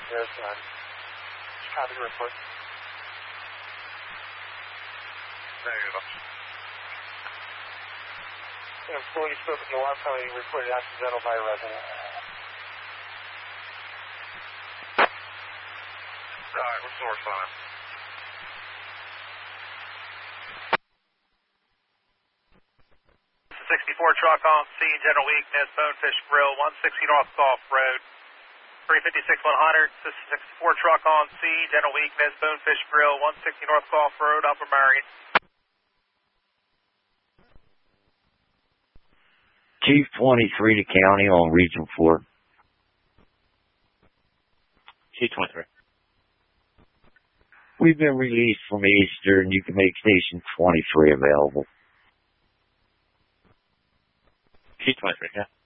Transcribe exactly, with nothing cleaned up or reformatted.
Yes, son. Copy the report. Negative. An employee spoke with the alarm company reported accidental by a resident. Alright, what's the source on it? sixty-four truck on scene, general weakness, Bonefish Grill, one sixty North Gulf Road, three fifty-six one hundred. This is sixty-four truck on scene, general weakness, Bonefish Grill, one sixty North Gulf Road, Upper Marion. Chief twenty-three to county on Region four. Chief twenty-three. We've been released from Easter and you can make station twenty-three available. Chief twenty-three, yeah.